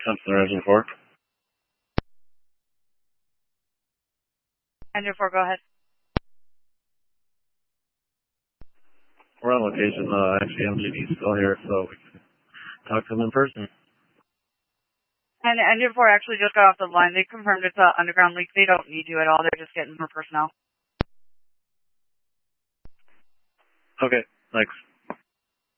Thompson Reservoir. Engine 4, go ahead. We're on location. Actually, MGD's still here, so we can talk to them in person. And Engine 4 actually just got off the line. They confirmed it's an underground leak. They don't need you at all. They're just getting more personnel. Okay, thanks.